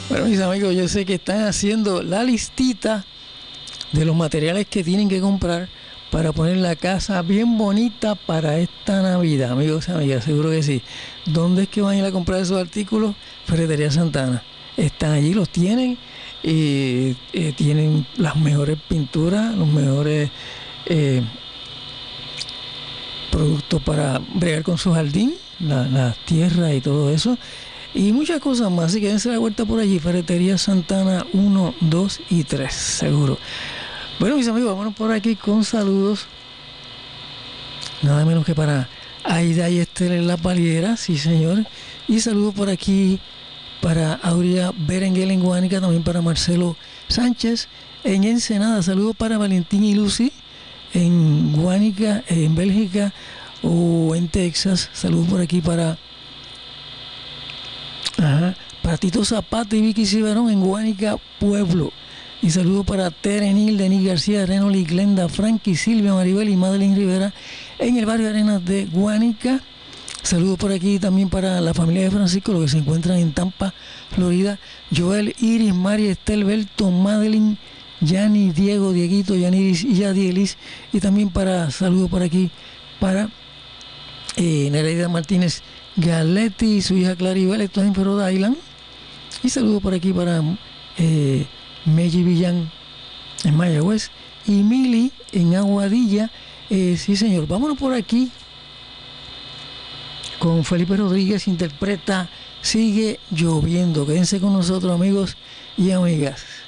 Bueno, mis amigos, yo sé que están haciendo la listita de los materiales que tienen que comprar para poner la casa bien bonita para esta Navidad, amigos y amigas, seguro que sí. ¿Dónde es que van a ir a comprar esos artículos? Ferretería Santana. Están allí, los tienen y tienen las mejores pinturas, los mejores productos para bregar con su jardín, la tierra y todo eso. Y muchas cosas más, así que dense la vuelta por allí, Ferretería Santana 1, 2 y 3, seguro. Bueno, mis amigos, vámonos por aquí con saludos. Nada menos que para Aida y Esther en La Paliera, sí señor. Y saludos por aquí para Aurea Berenguel en Guánica, también para Marcelo Sánchez en Ensenada. Saludos para Valentín y Lucy en Guánica, en Bélgica o en Texas. Saludos por aquí para Tito Zapata y Vicky Ciberón en Guánica, Pueblo. Y saludos para Terenil, Denis García, Renoli, Glenda, Frankie, Silvia, Maribel y Madeline Rivera en el barrio Arenas de Guánica. Saludos por aquí también para la familia de Francisco, los que se encuentran en Tampa, Florida. Joel, Iris, María, Estel, Belto, Madeline, Yani, Diego, Dieguito, Yaniris y Yadielis. Y también saludos por aquí para Nereida Martínez Galetti y su hija Claribel, esto es en Rhode Island. Y saludos por aquí para Meji Villán en Mayagüez y Mili en Aguadilla. Sí señor, vámonos por aquí con Felipe Rodríguez, interpreta Sigue Lloviendo. Quédense con nosotros, amigos y amigas.